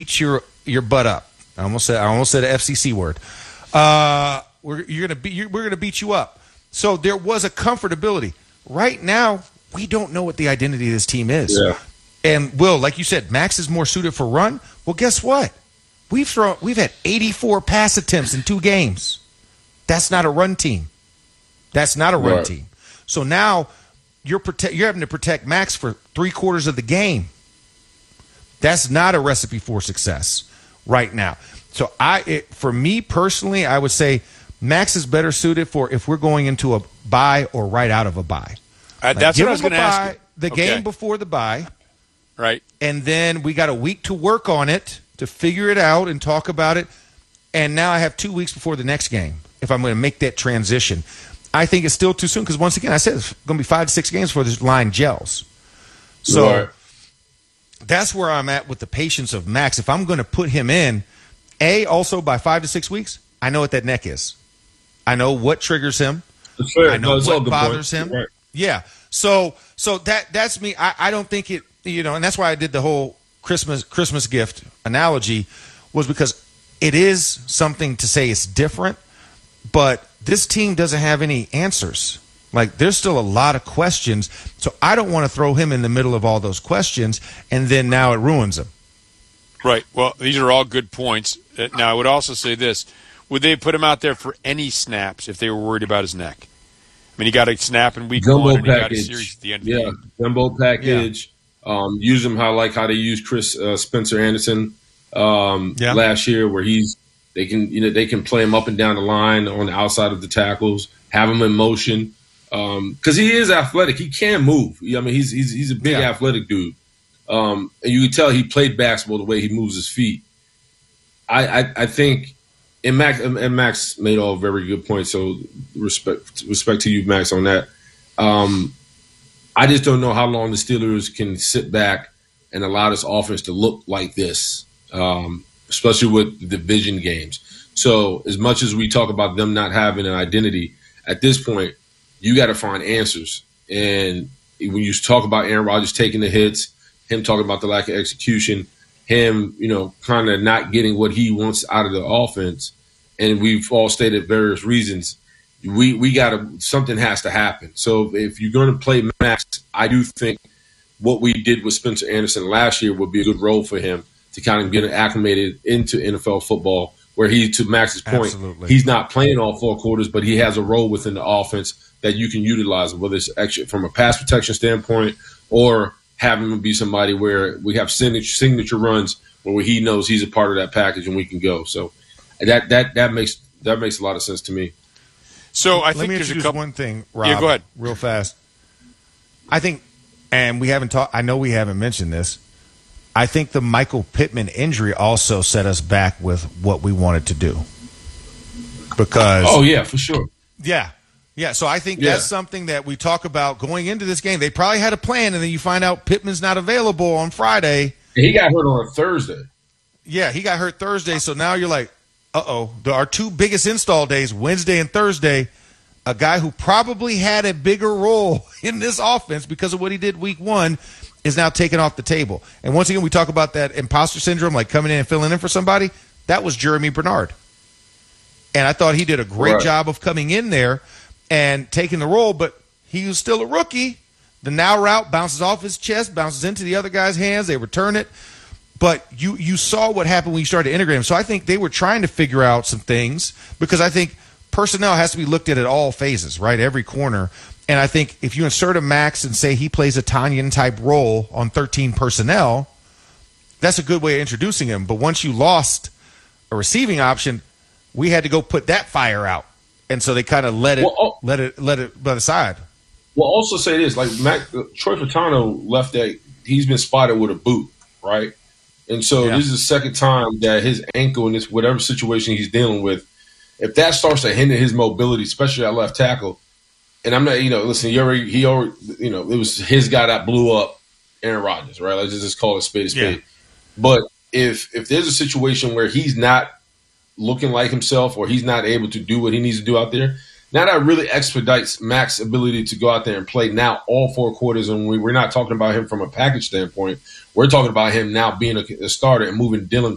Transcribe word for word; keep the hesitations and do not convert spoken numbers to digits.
your your butt up. I almost said I almost said an F C C word. Uh, we're you're gonna be you're, we're gonna beat you up. So there was a comfortability. Right now, we don't know what the identity of this team is. Yeah. And Will, like you said, Max is more suited for run. Well, guess what? We've thrown we've had eighty-four pass attempts in two games. That's not a run team. That's not a run Right. team. So now you're protect you're having to protect Max for three quarters of the game. That's not a recipe for success right now. So I, it, for me personally, I would say Max is better suited for if we're going into a bye or right out of a bye. Uh, Like, that's give what I was him a going to ask bye, you. the Okay. game before the bye, Right. and then we got a week to work on it, to figure it out and talk about it. And now I have two weeks before the next game if I'm going to make that transition. I think it's still too soon because, once again, I said it's going to be five to six games before this line gels. So Right. that's where I'm at with the patience of Max. If I'm going to put him in, A, also by five to six weeks, I know what that neck is. I know what triggers him. It's fair. I know No, it's all what good bothers points. him. Right. Yeah. So so that that's me. I, I don't think it, you know, and that's why I did the whole Christmas Christmas gift analogy, was because it is something to say it's different, but this team doesn't have any answers. Like, there's still a lot of questions. So I don't want to throw him in the middle of all those questions, and then now it ruins him. Right. Well, these are all good points. Uh, Now, I would also say this. Would they put him out there for any snaps if they were worried about his neck? I mean, he got a snap in week Jumbo one, and he got a package. series at the end of Yeah, the game. jumbo package. Um, use him how like how they used Chris uh, Spencer Anderson um, Yeah. last year, where he's they can you know they can play him up and down the line on the outside of the tackles, have him in motion because he is athletic. He can move. I mean, he's he's he's a big Yeah. athletic dude, um, and you can tell he played basketball the way he moves his feet. I I, I think. And Max, and Max made all very good points. So respect, respect to you, Max, on that. Um, I just don't know how long the Steelers can sit back and allow this offense to look like this, um, especially with the division games. So as much as we talk about them not having an identity, at this point, you got to find answers. And when you talk about Aaron Rodgers taking the hits, him talking about the lack of execution, him, you know, kind of not getting what he wants out of the offense, and we've all stated various reasons. We we got to something has to happen. So if you're going to play Max, I do think what we did with Spencer Anderson last year would be a good role for him to kind of get acclimated into N F L football, where he, to Max's point, Absolutely. he's not playing all four quarters, but he has a role within the offense that you can utilize, whether it's actually from a pass protection standpoint or having him be somebody where we have signature, signature runs where he knows he's a part of that package and we can go. So that that that makes that makes a lot of sense to me. So I Let think me there's a introduce couple. one thing, Rob. Yeah, go ahead. Real fast. I think, and we haven't talked, I know we haven't mentioned this, I think the Michael Pittman injury also set us back with what we wanted to do. Because, Oh yeah, for sure. yeah, yeah. So I think Yeah. that's something that we talk about going into this game. They probably had a plan, and then you find out Pittman's not available on Friday. He got hurt on a Thursday. Yeah, he got hurt Thursday, so now you're like, uh-oh. The, our two biggest install days, Wednesday and Thursday, a guy who probably had a bigger role in this offense because of what he did week one is now taken off the table. And once again, we talk about that imposter syndrome, like coming in and filling in for somebody. That was Jeremy Bernard. And I thought he did a great Right. job of coming in there and taking the role, but he was still a rookie. The now route bounces off his chest, bounces into the other guy's hands. They return it. But you you saw what happened when you started to integrate him. So I think they were trying to figure out some things because I think personnel has to be looked at at all phases, right? Every corner. And I think if you insert a Max and say he plays a Tanyan-type role on thirteen personnel, that's a good way of introducing him. But once you lost a receiving option, we had to go put that fire out. And so they kind of let it Well, oh- let it let it by the side. Well, also say this: like Mac, uh, Troy Fatano left that he's been spotted with a boot, right? And so Yeah. this is the second time that his ankle in this whatever situation he's dealing with, if that starts to hinder his mobility, especially at left tackle, and I'm not, you know, listen, he already, he already, you know, it was his guy that blew up Aaron Rodgers, right? Let's just call it spade a spade. Yeah. But if if there's a situation where he's not looking like himself or he's not able to do what he needs to do out there, now that really expedites Mac's ability to go out there and play now all four quarters. And we, we're not talking about him from a package standpoint. We're talking about him now being a, a starter and moving Dylan